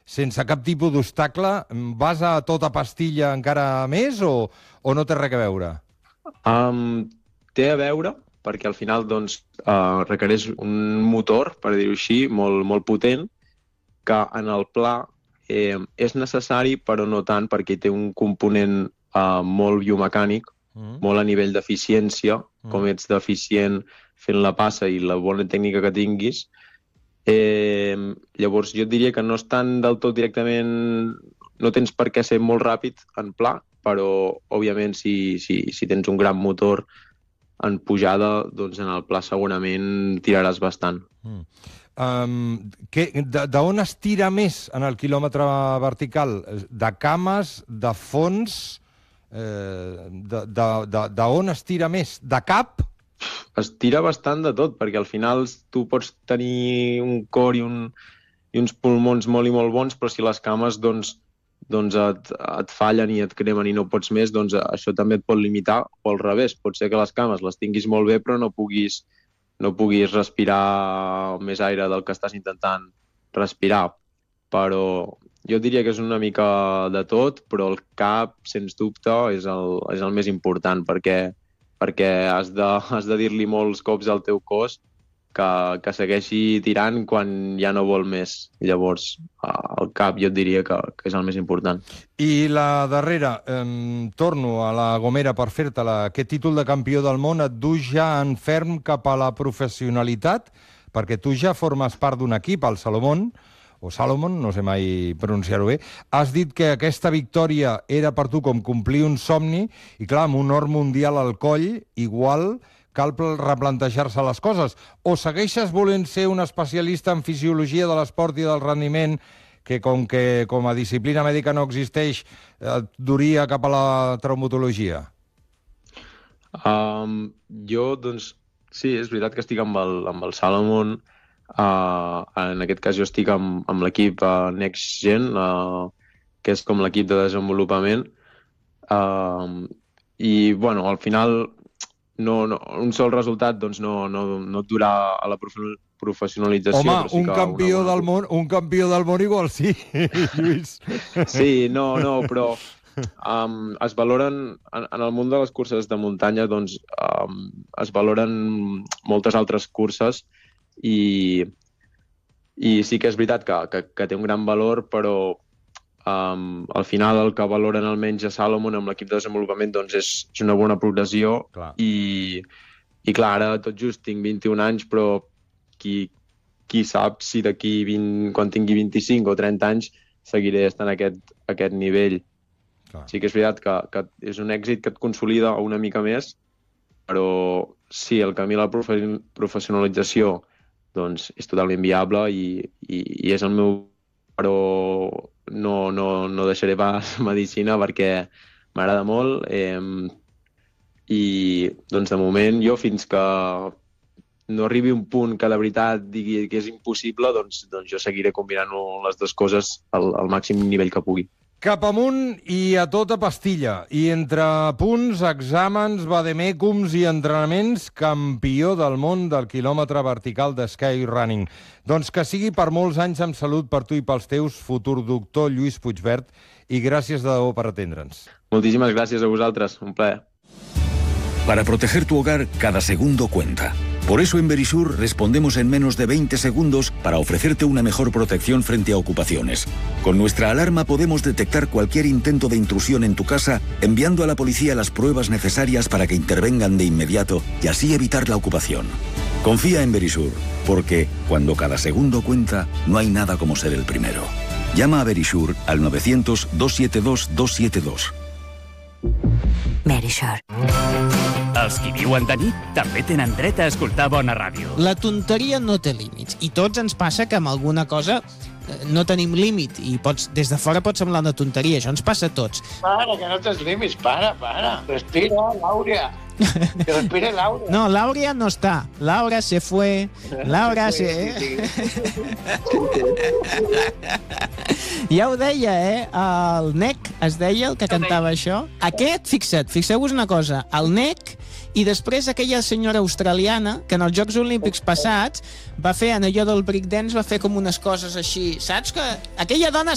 sense cap tipus d'obstacle, vas a tota pastilla encara més o no té res a veure? Té a veure, perquè al final doncs, requereix un motor, per dir-ho així, molt, molt potent, que en el pla és necessari, però no tant, perquè té un component molt biomecànic, molt a nivell d'eficiència, com ets deficient fent la passa i la bona tècnica que tinguis. Llavors jo et diria que no és tant del tot directament, no tens per què ser molt ràpid en pla, però òbviament si tens un gran motor en pujada, doncs en el pla segurament tiraràs bastant. D'on es tira més en el quilòmetre vertical? De cames, de fons? D'on es tira més? De cap? Es tira bastant de tot, perquè al final tu pots tenir un cor i uns pulmons molt i molt bons, però si les cames doncs et fallen i et cremen i no pots més, doncs això també et pot limitar, o al revés, pot ser que les cames les tinguis molt bé però no puguis respirar més aire del que estàs intentant respirar. Però jo diria que és una mica de tot, però el cap, sens dubte, és el més important, perquè has de dir-li molts cops al teu cos que segueixi tirant quan ja no vol més. Llavors, el cap jo et diria que és el més important. I la darrera, torno a la Gomera per fer-te-la. Aquest títol de campió del món et du ja en ferm cap a la professionalitat? Perquè tu ja formes part d'un equip, el Salomon, o Salomon, no sé mai pronunciar-ho bé. Has dit que aquesta victòria era per tu com complir un somni, i clar, amb un or mundial al coll, igual cal replantejar-se les coses. O segueixes volent ser un especialista en fisiologia de l'esport i del rendiment, que com a disciplina mèdica no existeix, et duria cap a la traumatologia? Jo, doncs, sí, és veritat que estic amb el Salomon. En aquest cas jo estic amb l'equip Next Gen, que és com l'equip de desenvolupament. I, bueno, al final un sol resultat doncs no et durà a la professionalització. Home, un campió del món igual sí, Lluís. Sí, no, però es valoren, en el món de les curses de muntanya, doncs es valoren moltes altres curses i sí que és veritat que té un gran valor, però al final el que valoren almenys a Salomon amb l'equip de desenvolupament doncs és una bona progressió. Clar. I clar, ara tot just tinc 21 anys, però qui sap si d'aquí quan tingui 25 o 30 anys seguiré estant a aquest nivell. Clar. Sí que és veritat que és un èxit que et consolida una mica més, però sí, el camí a la professionalització doncs és totalment viable i és el meu... però no deixaré pas medicina perquè m'agrada molt i doncs de moment jo fins que no arribi un punt que de veritat digui que és impossible, doncs jo seguiré combinant les dues coses al màxim nivell que pugui. Cap amunt i a tota pastilla. I entre punts, exàmens, vademecums i entrenaments, campió del món del quilòmetre vertical de skyrunning. Doncs que sigui per molts anys amb salut per tu i pels teus, futur doctor Lluís Puigvert, i gràcies de debò per atendre'ns. Moltíssimes gràcies a vosaltres, un plaer. Para proteger tu hogar, cada segundo cuenta. Por eso en Verisur respondemos en menos de 20 segundos para ofrecerte una mejor protección frente a ocupaciones. Con nuestra alarma podemos detectar cualquier intento de intrusión en tu casa, enviando a la policía las pruebas necesarias para que intervengan de inmediato y así evitar la ocupación. Confía en Verisur, porque cuando cada segundo cuenta, no hay nada como ser el primero. Llama a Verisur al 900-272-272. Verisur. Els qui viuen de nit també tenen dret a escoltar bona ràdio. La tonteria no té límits i tots ens passa que amb alguna cosa no tenim límit i des de fora pot semblar una tonteria, això ens passa a tots. Para, que no tens límits, para. Respira, L'Àurea. Que respire L'Àurea. No, L'Àurea no està. Laura se fue. Laura se... Ja ho deia, el Nec es deia el que cantava això. Aquest, fixeu-vos una cosa, el Nec i després aquella senyora australiana que en els Jocs Olímpics passats va fer, en allò del breakdance, va fer com unes coses així, saps? Que aquella dona